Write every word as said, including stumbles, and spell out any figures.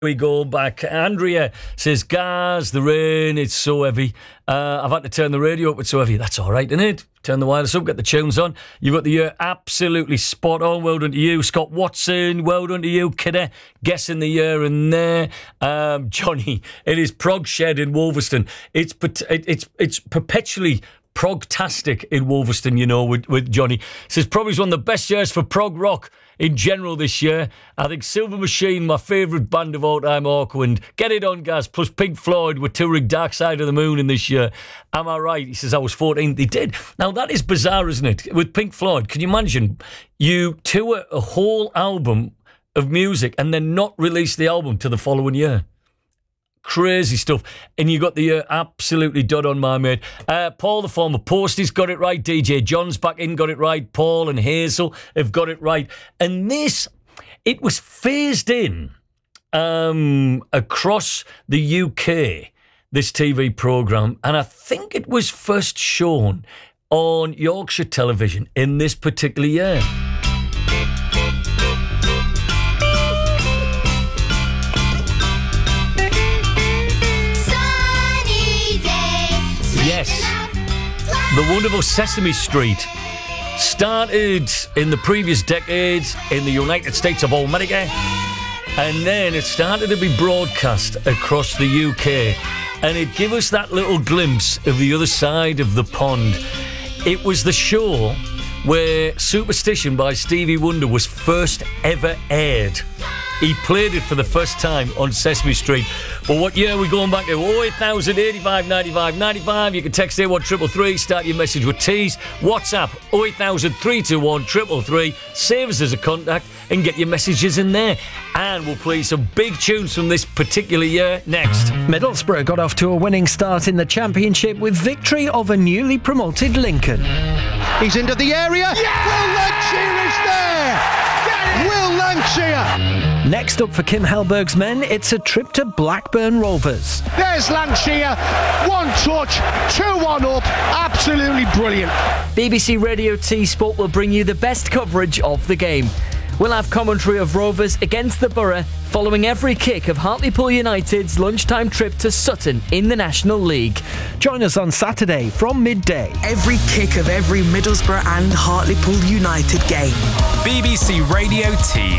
We go back. Andrea says, "Guys, the rain, it's so heavy. Uh, I've had to turn the radio up, it's so heavy." That's all right, isn't it? Turn the wireless up, get the tunes on. You've got the year absolutely spot on. Well done to you. Scott Watson, well done to you. Kidder, guessing the year in there. Um, Johnny, it is Prog Shed in Wolverston. It's it's it's perpetually progtastic in Wolverston, you know, with, with Johnny. Says, probably one of the best years for prog rock in general this year. I think Silver Machine, my favourite band of all time, Hawkwind. Get it on, guys. Plus Pink Floyd were touring Dark Side of the Moon in this year. Am I right? He says, I was fourteen. They did. Now, that is bizarre, isn't it? With Pink Floyd, can you imagine? You tour a whole album of music and then not release the album to the following year. Crazy stuff. And you got the uh, absolutely dud on, my mate. Uh, Paul, the former Posties, got it right. D J John's back in, got it right. Paul and Hazel have got it right. And this, it was phased in um, across the U K, this T V programme. And I think it was first shown on Yorkshire television in this particular year. Yes, the wonderful Sesame Street started in the previous decades in the United States of America, and then it started to be broadcast across the U K, and it gave us that little glimpse of the other side of the pond. It was the show where Superstition by Stevie Wonder was first ever aired. He played it for the first time on Sesame Street. But what year are we going back to? oh eight thousand, eighty-five, ninety-five, ninety-five. You can text A one three three three, start your message with T's. WhatsApp oh eight thousand, three two one, three three three. Save us as a contact and get your messages in there. And we'll play some big tunes from this particular year next. Middlesbrough got off to a winning start in the Championship with victory over newly promoted Lincoln. He's into the area. Yeah! Will Lancashire is there! Will Lancashire! Next up for Kim Hellberg's men, it's a trip to Blackburn Rovers. There's Lancashire, one touch, two one up, absolutely brilliant. B B C Radio T Sport will bring you the best coverage of the game. We'll have commentary of Rovers against the Borough following every kick of Hartlepool United's lunchtime trip to Sutton in the National League. Join us on Saturday from midday. Every kick of every Middlesbrough and Hartlepool United game. B B C Radio T